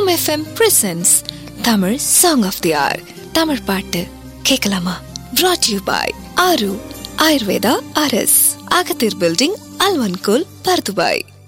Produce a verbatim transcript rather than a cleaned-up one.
M F M presents Tamil song of they are. Tamil பாட்டு கேட்கலாமா? brought to you by ஆரு Ayurveda அரஸ், அகத்தீர் building, அல்வன்கோல், Bur Dubai.